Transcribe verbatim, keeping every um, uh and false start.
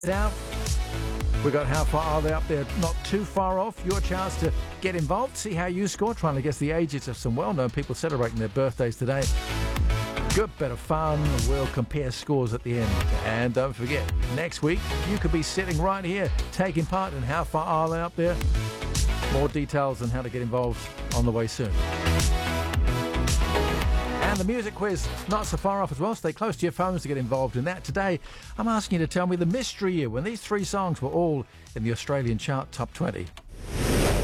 Out. We got How Far Are They Up There? Not too far off. Your chance to get involved, see how you score, trying to guess the ages of some well-known people celebrating their birthdays today. Good bit of fun. We'll compare scores at the end. And don't forget, next week you could be sitting right here taking part in How Far Are They Up There? More details on how to get involved on the way soon. And the music quiz, not so far off as well. Stay close to your phones to get involved in that. Today, I'm asking you to tell me the mystery year when these three songs were all in the Australian chart top twenty.